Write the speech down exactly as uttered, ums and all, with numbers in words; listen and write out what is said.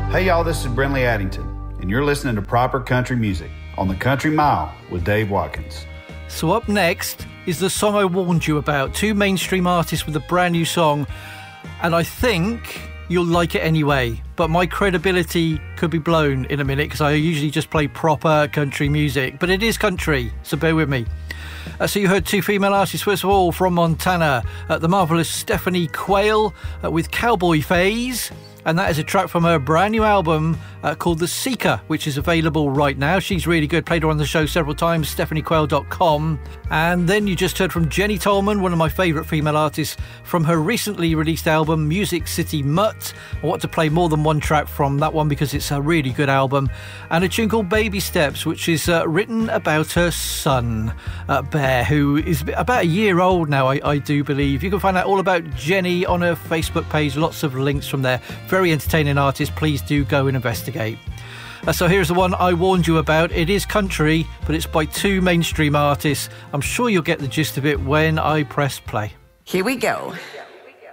Hey y'all, this is Brentley Addington, and you're listening to Proper Country Music on the Country Mile with Dave Watkins. So up next is the song I warned you about, two mainstream artists with a brand new song, and I think you'll like it anyway, but my credibility could be blown in a minute because I usually just play proper country music, but it is country, so bear with me. Uh, so you heard two female artists, first of all, from Montana, uh, the marvellous Stephanie Quayle uh, with Cowboy Phase, and that is a track from her brand new album uh, called The Seeker, which is available right now. She's really good, played her on the show several times, stephanie quayle dot com. And then you just heard from Jenny Tolman, one of my favourite female artists, from her recently released album Music City Mutt. I want to play more than one track from that one because it's a really good album. And a tune called Baby Steps, which is uh, written about her son, uh, Bear, who is about a year old now, I, I do believe. You can find out all about Jenny on her Facebook page, lots of links from there. Very entertaining artist, please do go and investigate. Uh, so here's the one I warned you about. It is country, but it's by two mainstream artists. I'm sure you'll get the gist of it when I press play. Here we go.